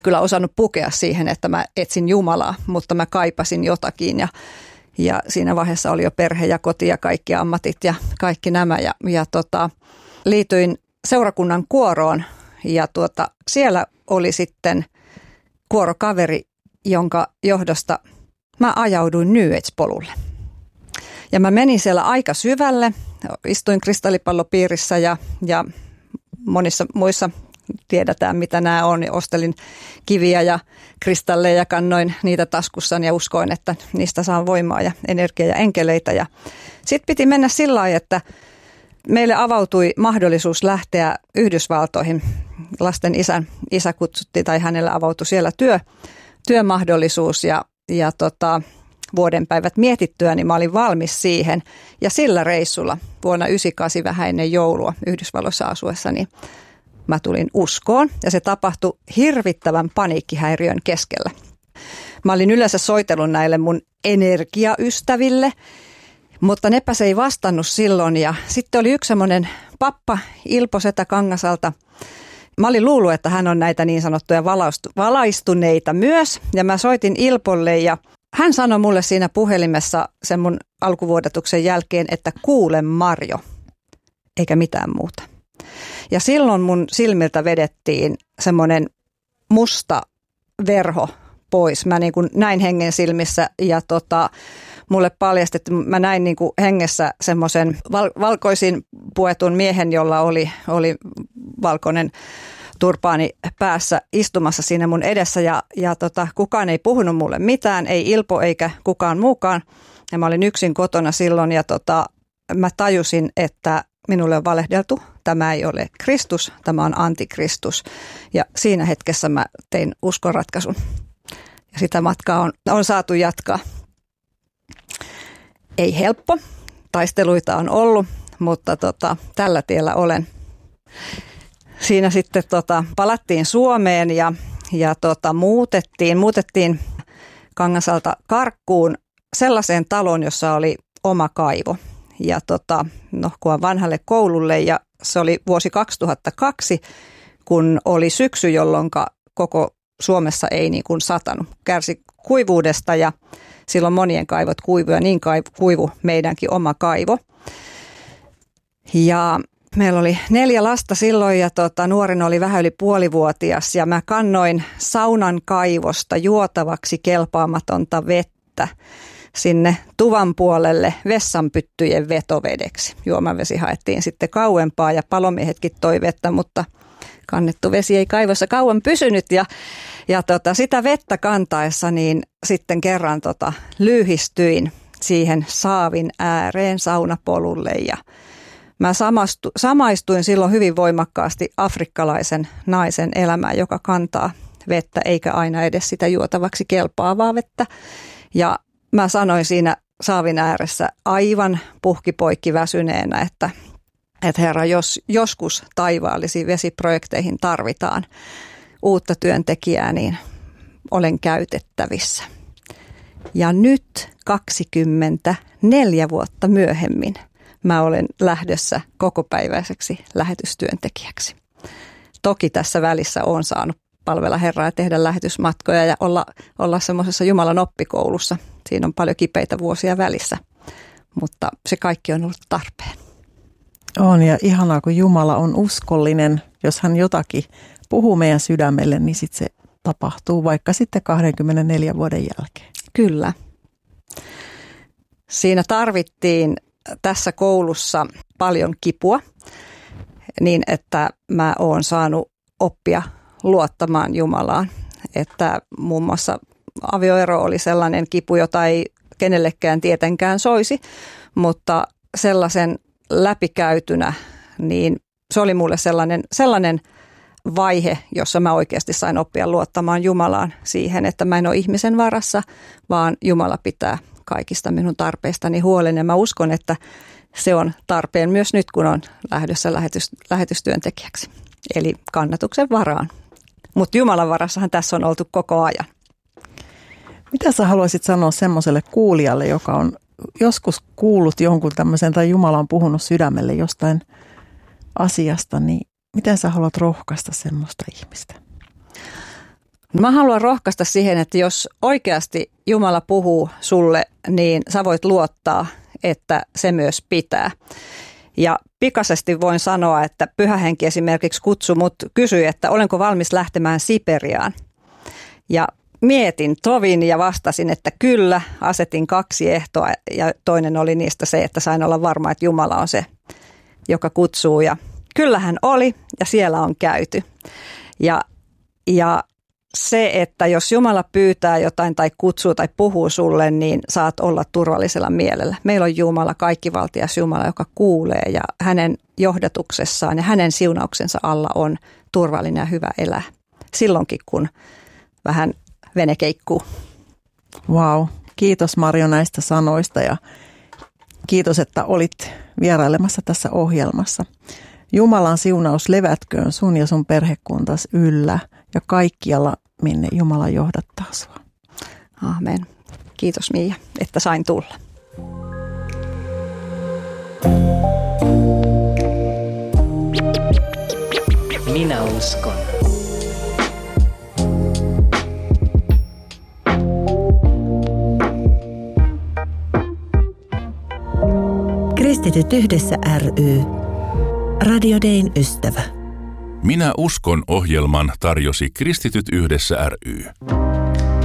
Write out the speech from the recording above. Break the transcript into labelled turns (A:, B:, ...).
A: kyllä osannut pukea siihen, että mä etsin Jumalaa, mutta mä kaipasin jotakin ja siinä vaiheessa oli jo perhe ja koti ja kaikki ammatit ja kaikki nämä ja liityin seurakunnan kuoroon ja siellä oli sitten kuorokaveri, jonka johdosta mä ajauduin New Age-polulle. Ja mä menin siellä aika syvälle, istuin kristallipallopiirissä ja monissa muissa tiedetään mitä nämä on. Ostelin kiviä ja kristalleja ja kannoin niitä taskussani ja uskoin, että niistä saan voimaa ja energiaa ja enkeleitä. Ja sitten piti mennä sillä lailla, että meille avautui mahdollisuus lähteä Yhdysvaltoihin. Lasten isä kutsuttiin tai hänelle avautui siellä työmahdollisuus ja vuodenpäivät mietittyä, niin mä olin valmis siihen. Ja sillä reissulla vuonna 1998 vähän ennen joulua Yhdysvalloissa asuessani mä tulin uskoon ja se tapahtui hirvittävän paniikkihäiriön keskellä. Mä olin yleensä soitellut näille mun energiaystäville, mutta nepäs ei vastannut silloin ja sitten oli yksi semmoinen pappa Ilpo Setä Kangasalta. Mä olin luullut, että hän on näitä niin sanottuja valaistuneita myös ja mä soitin Ilpolle ja hän sanoi mulle siinä puhelimessa sen mun alkuvuodatuksen jälkeen, että kuule Marjo, eikä mitään muuta. Ja silloin mun silmiltä vedettiin semmoinen musta verho pois. Mä niin kuin näin hengen silmissä ja mulle paljastettiin, mä näin niin kuin hengessä semmoisen valkoisin puetun miehen, jolla oli valkoinen turpaani päässä istumassa siinä mun edessä ja kukaan ei puhunut mulle mitään, ei Ilpo eikä kukaan muukaan. Ja mä olin yksin kotona silloin ja mä tajusin, että minulle on valehdeltu. Tämä ei ole Kristus, tämä on antikristus. Ja siinä hetkessä mä tein uskonratkaisun. Ja sitä matkaa on saatu jatkaa. Ei helppo, taisteluita on ollut, mutta tällä tiellä olen. Siinä sitten palattiin Suomeen ja muutettiin Kangasalta Karkkuun sellaiseen taloon, jossa oli oma kaivo. Ja kun vanhalle koululle ja se oli vuosi 2002, kun oli syksy, jolloin koko Suomessa ei niin kuin satanut. Kärsi kuivuudesta ja silloin monien kaivot kuivui ja niin kuivu meidänkin oma kaivo. Ja meillä oli 4 lasta silloin ja nuorin oli vähän yli puolivuotias ja mä kannoin saunan kaivosta juotavaksi kelpaamatonta vettä sinne tuvan puolelle vessanpyttyjen vetovedeksi. Juomavesi haettiin sitten kauempaa ja palomiehetkin toi vettä, mutta kannettu vesi ei kaivossa kauan pysynyt ja sitä vettä kantaessa niin sitten kerran lyhistyin siihen saavin ääreen saunapolulle ja mä samaistuin silloin hyvin voimakkaasti afrikkalaisen naisen elämään, joka kantaa vettä eikä aina edes sitä juotavaksi kelpaavaa vettä. Ja mä sanoin siinä saavin ääressä aivan puhkipoikki väsyneenä, että Herra, jos joskus taivaallisiin vesiprojekteihin tarvitaan uutta työntekijää, niin olen käytettävissä. Ja nyt 24 vuotta myöhemmin mä olen lähdössä kokopäiväiseksi lähetystyöntekijäksi. Toki tässä välissä olen saanut palvella Herraa ja tehdä lähetysmatkoja ja olla semmoisessa Jumalan oppikoulussa. Siinä on paljon kipeitä vuosia välissä, mutta se kaikki on ollut tarpeen.
B: On ja ihanaa, kun Jumala on uskollinen. Jos hän jotakin puhuu meidän sydämelle, niin sitten se tapahtuu vaikka sitten 24 vuoden jälkeen.
A: Kyllä. Siinä tarvittiin tässä koulussa paljon kipua niin, että mä oon saanut oppia luottamaan Jumalaan. Että muun muassa avioero oli sellainen kipu, jota ei kenellekään tietenkään soisi, mutta sellaisen läpikäytynä, niin se oli mulle sellainen vaihe, jossa mä oikeasti sain oppia luottamaan Jumalaan siihen, että mä en ole ihmisen varassa, vaan Jumala pitää kaikista minun tarpeistani huolen. Ja mä uskon, että se on tarpeen myös nyt, kun on lähdössä lähetystyöntekijäksi, eli kannatuksen varaan. Mutta Jumalan varassahan tässä on oltu koko ajan.
B: Mitä sä haluaisit sanoa semmoiselle kuulijalle, joka on joskus kuullut jonkun tämmöisen tai Jumala on puhunut sydämelle jostain asiasta, niin miten sä haluat rohkaista semmoista ihmistä?
A: Mä haluan rohkaista siihen, että jos oikeasti Jumala puhuu sulle, niin sä voit luottaa, että se myös pitää. Ja pikaisesti voin sanoa, että Pyhä Henki esimerkiksi kysyi, että olenko valmis lähtemään Siperiaan. Ja mietin tovin ja vastasin, että kyllä, asetin 2 ehtoa ja toinen oli niistä se, että sain olla varma, että Jumala on se, joka kutsuu. Ja kyllähän oli ja siellä on käyty. Ja se, että jos Jumala pyytää jotain tai kutsuu tai puhuu sulle, niin saat olla turvallisella mielellä. Meillä on Jumala, kaikkivaltias Jumala, joka kuulee ja hänen johdatuksessaan ja hänen siunauksensa alla on turvallinen ja hyvä elää. Silloinkin, kun vähän vene keikkuu.
B: Vau, kiitos Marjo näistä sanoista ja kiitos, että olit vierailemassa tässä ohjelmassa. Jumalan siunaus levätköön sun ja sun perhekuntas yllä ja kaikkialla, minne Jumala johdattaa sua.
A: Aamen. Kiitos Miia, että sain tulla.
C: Minä uskon.
D: Kristityt yhdessä ry. Radio Dayn ystävä.
E: Minä uskon -ohjelman tarjosi Kristityt yhdessä ry.